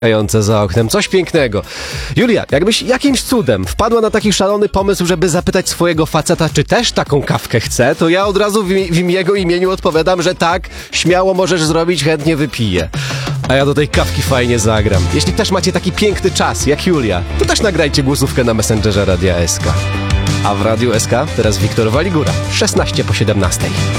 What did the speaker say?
za oknem. Coś pięknego. Julia, jakbyś jakimś cudem wpadła na taki szalony pomysł, żeby zapytać swojego faceta, czy też taką kawkę chce, to ja od razu w jego imieniu odpowiadam, że tak, śmiało możesz zrobić, chętnie wypiję. A ja do tej kawki fajnie zagram. Jeśli też macie taki piękny czas, jak Julia, to też nagrajcie głosówkę na Messengerze Radia SK. A w Radiu SK teraz Wiktor Waligura, 16 po 17.